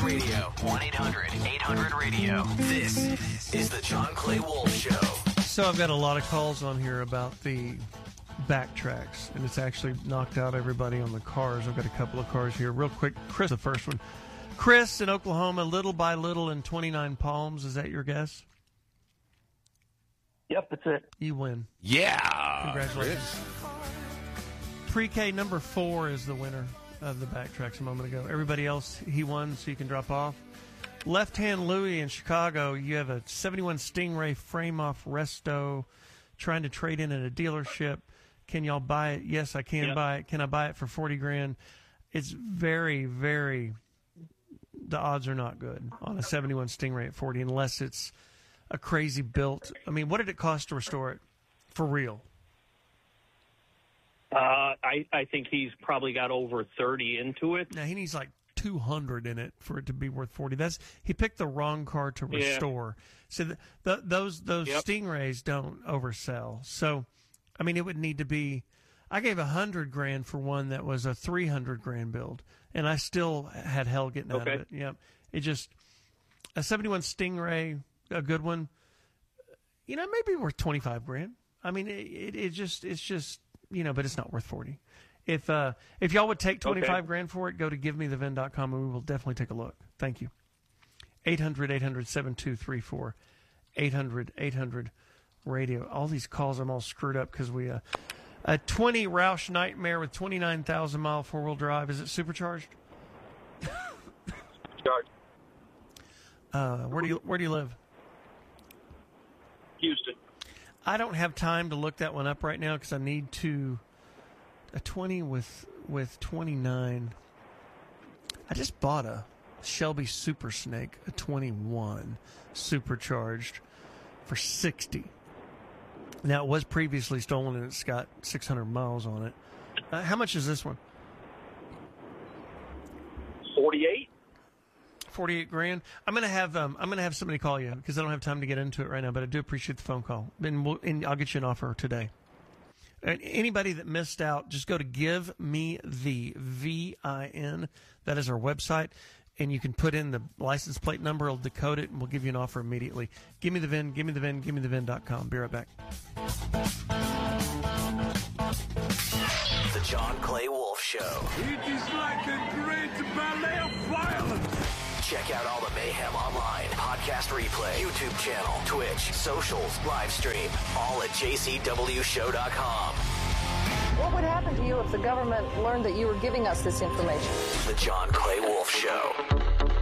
Radio. 1-800-800-radio. This is the John Clay Wolf Show. So I've got a lot of calls on here about the backtracks, and it's actually knocked out everybody on the cars. I've got a couple of cars here. Real quick, Chris, the first one. Chris in Oklahoma, Little by Little in 29 Palms. Is that your guess? Yep, that's it. You win. Yeah. Congratulations. Pre-K number 4 is the winner of the backtracks a moment ago. Everybody else, he won, so you can drop off. Left Hand Louie in Chicago, you have a 71 Stingray frame-off resto trying to trade in at a dealership. Can y'all buy it? Yes, I can buy it. Can I buy it for $40,000? It's very, very... The odds are not good on a 71 Stingray at 40 unless it's a crazy built. I mean, what did it cost to restore it for real? I think he's probably got over 30 into it. Now he needs like 200 in it for it to be worth 40. He picked the wrong car to restore. So those Stingrays don't oversell. So I mean, it would need to be. I gave $100,000 for one that was a $300,000 build, and I still had hell getting out of it. Yep, it just a 71 Stingray, a good one. You know, maybe worth $25,000. I mean, it's just but it's not worth 40. If y'all would take $25,000 for it, go to givemethevin.com and we will definitely take a look. Thank you. 800-800-7234. 800-800-radio. All these calls, I'm all screwed up because we a 20 Roush Nightmare with 29,000 mile 4-wheel drive. Is it supercharged? Charged. Where do you live? Houston. I don't have time to look that one up right now because I need to. A 20 with 29. I just bought a Shelby Super Snake, a 21 supercharged for $60. Now, it was previously stolen, and it's got 600 miles on it. How much is this one? 48. $48,000. I'm gonna have somebody call you because I don't have time to get into it right now. But I do appreciate the phone call, and I'll get you an offer today. And anybody that missed out, just go to Give Me the VIN. That is our website. And you can put in the license plate number. It'll decode it, and we'll give you an offer immediately. Give me the VIN, give me the VIN, give me the VIN.com. Be right back. The John Clay Wolf Show. It is like a great ballet of violence. Check out all the mayhem online, podcast replay, YouTube channel, Twitch, socials, live stream, all at jcwshow.com. What would happen to you if the government learned that you were giving us this information? The John Clay Wolf Show.